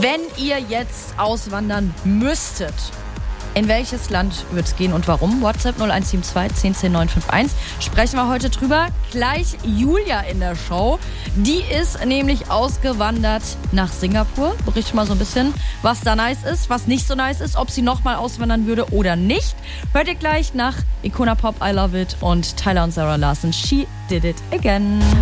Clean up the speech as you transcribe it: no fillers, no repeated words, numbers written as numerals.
Wenn ihr jetzt auswandern müsstet, in welches Land wird es gehen und warum? WhatsApp 0172 10 10 951. Sprechen wir heute drüber. Gleich Julia in der Show. Die ist nämlich ausgewandert nach Singapur. Berichte mal so ein bisschen, was da nice ist, was nicht so nice ist, ob sie nochmal auswandern würde oder nicht. Hört ihr gleich nach Icona Pop, I Love It und Tyler und Sarah Larson, She Did It Again.